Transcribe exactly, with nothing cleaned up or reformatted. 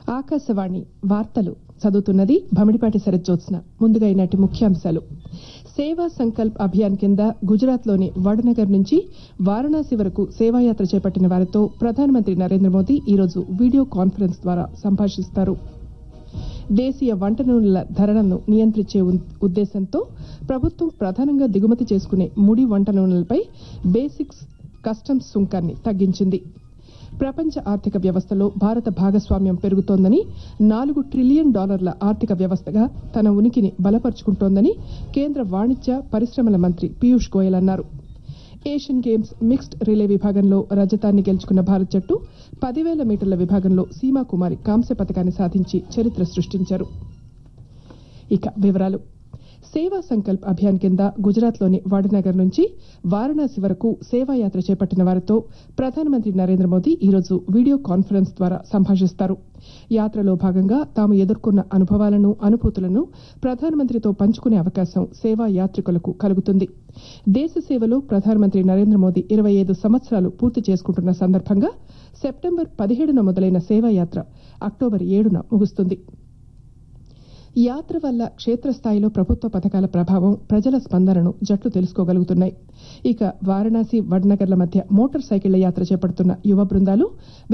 ఆకాశవాణి వార్తలు చదువుతున్నది భమిడిపాటి శరజ్జోత్స్న. ముందుగా ఈనాటి ముఖ్యాంశాలు. సేవా సంకల్ప్ అభియాన్ కింద గుజరాత్లోని వడనగర్ నుంచి వారణాసి వరకు సేవాయాత్ర చేపట్టిన వారితో ప్రధానమంత్రి నరేంద్ర మోదీ ఈరోజు వీడియో కాన్ఫరెన్స్ ద్వారా సంభాషిస్తారు. దేశీయ వంట నూనెల ధరలను నియంత్రించే ఉద్దేశంతో ప్రభుత్వం ప్రధానంగా దిగుమతి చేసుకునే ముడి వంట నూనెలపై బేసిక్స్ కస్టమ్స్ సుంకాన్ని తగ్గించింది. ప్రపంచ ఆర్థిక వ్యవస్థలో భారత భాగస్వామ్యం పెరుగుతోందని, నాలుగు ట్రిలియన్ డాలర్ల ఆర్థిక వ్యవస్థగా తన ఉనికిని బలపరుచుకుంటోందని కేంద్ర వాణిజ్య పరిశ్రమల మంత్రి పీయూష్ గోయల్ అన్నారు. ఏషియన్ గేమ్స్ మిక్స్డ్ రిలే విభాగంలో రజతాన్ని గెలుచుకున్న భారత్ జట్టు పదివేల మీటర్ల విభాగంలో సీమాకుమారి కాంస్య పతకాన్ని సాధించి చరిత్ర సృష్టించారు. ఇక వివరాలు. సేవా సంకల్ప్ అభియాన్ కింద గుజరాత్లోని వడనగర్ నుంచి వారణాసి వరకు సేవాయాత్ర చేపట్టిన వారితో ప్రధానమంత్రి నరేంద్ర మోదీ ఈరోజు వీడియో కాన్ఫరెన్స్ ద్వారా సంభాషిస్తారు. యాత్రలో భాగంగా తాము ఎదుర్కొన్న అనుభవాలను, అనుభూతులను ప్రధానమంత్రితో పంచుకునే అవకాశం సేవా యాత్రికులకు కలుగుతుంది. దేశ సేవలో ప్రధానమంత్రి నరేంద్ర మోదీ ఇరవై ఐదు సంవత్సరాలు పూర్తి చేసుకుంటున్న సందర్భంగా సెప్టెంబర్ పదిహేడున మొదలైన సేవాయాత్ర అక్టోబర్ ఏడున ముగుస్తుంది. యాత్ర వల్ల క్షేత్రస్థాయిలో ప్రభుత్వ పథకాల ప్రభావం, ప్రజల స్పందనను జట్లు తెలుసుకోగలుగుతున్నాయి. ఇక వారణాసి వడ్నగర్ల మధ్య మోటార్ సైకిళ్ల యాత్ర చేపడుతున్న యువ బృందాలు